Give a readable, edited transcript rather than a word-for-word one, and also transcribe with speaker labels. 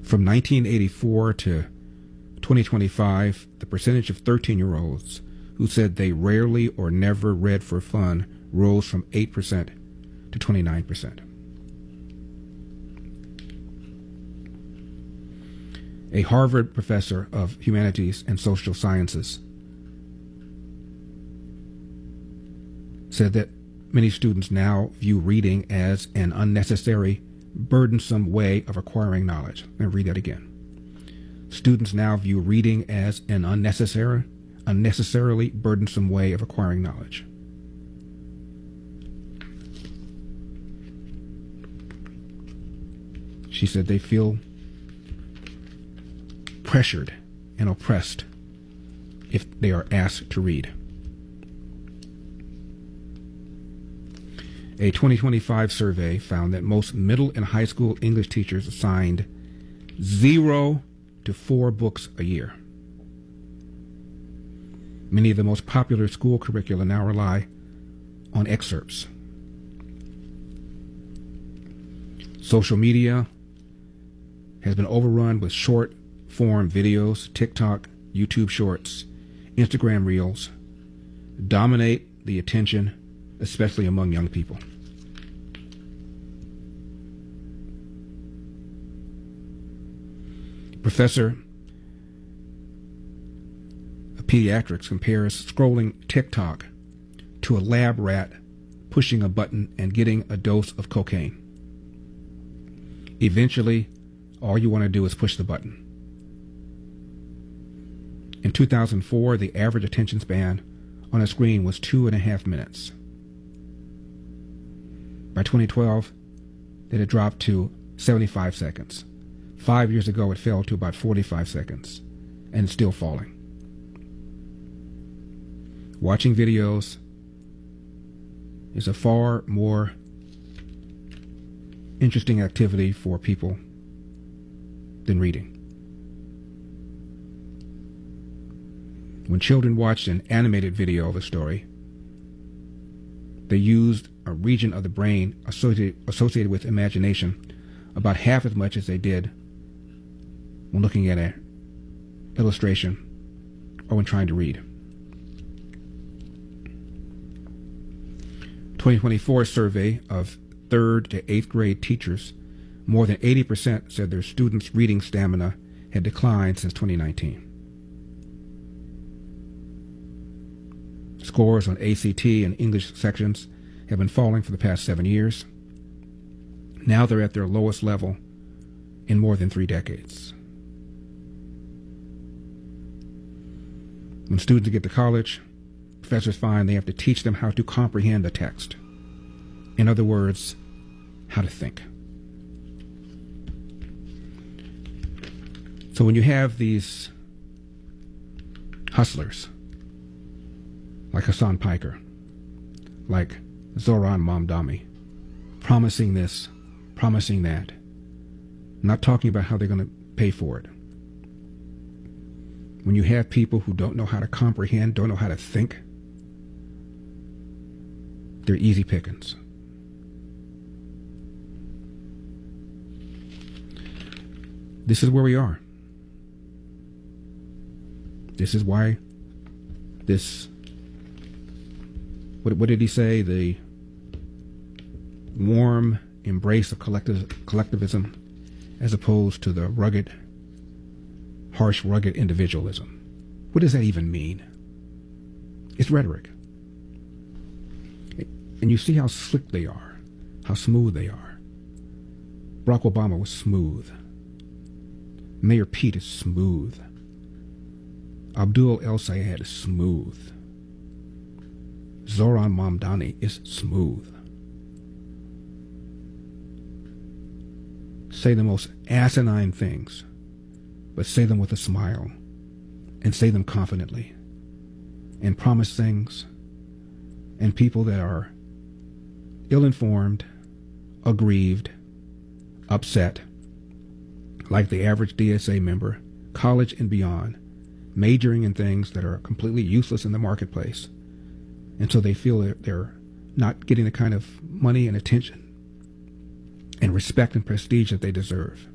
Speaker 1: From 1984 to 2025, the percentage of 13-year-olds who said they rarely or never read for fun rose from 8% to 29%. A Harvard professor of humanities and social sciences said that many students now view reading as an unnecessary, burdensome way of acquiring knowledge. Let me read that again. Students now view reading as an unnecessarily burdensome way of acquiring knowledge. She said they feel pressured and oppressed if they are asked to read. A 2025 survey found that most middle and high school English teachers assigned 0 to 4 books a year. Many of the most popular school curricula now rely on excerpts. Social media has been overrun with short-form videos. TikTok, YouTube Shorts, Instagram Reels dominate the attention, especially among young people. Professor of pediatrics compares scrolling TikTok to a lab rat pushing a button and getting a dose of cocaine. Eventually, all you want to do is push the button. In 2004, the average attention span on a screen was 2.5 minutes. By 2012, it had dropped to 75 seconds. 5 years ago, it fell to about 45 seconds, and it's still falling. Watching videos is a far more interesting activity for people than reading. When children watched an animated video of a story, they used a region of the brain associated with imagination about half as much as they did when looking at an illustration or when trying to read. 2024 survey of 3rd to 8th grade teachers, more than 80% said their students' reading stamina had declined since 2019. Scores on ACT and English sections have been falling for the past 7 years. Now they're at their lowest level in more than 3 decades. When students get to college, professors find they have to teach them how to comprehend the text. In other words, how to think. So when you have these hustlers, like Hassan Piker, like Zohran Mamdani, promising this, promising that, not talking about how they're going to pay for it. When you have people who don't know how to comprehend, don't know how to think, they're easy pickings. This is where we are. This is why this, what did he say? The warm embrace of collectivism as opposed to the rugged, harsh, rugged individualism. What does that even mean? It's rhetoric. And you see how slick they are, how smooth they are. Barack Obama was smooth. Mayor Pete is smooth. Abdul El Sayed is smooth. Zohran Mamdani is smooth. Say the most asinine things, but say them with a smile, and say them confidently, and promise things, and people that are ill-informed, aggrieved, upset, like the average DSA member, college and beyond, majoring in things that are completely useless in the marketplace, and so they feel that they're not getting the kind of money and attention and respect and prestige that they deserve.